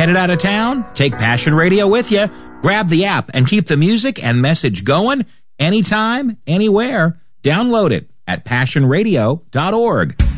Headed out of town? Take Passion Radio with you. Grab the app and keep the music and message going anytime, anywhere. Download it at passionradio.org.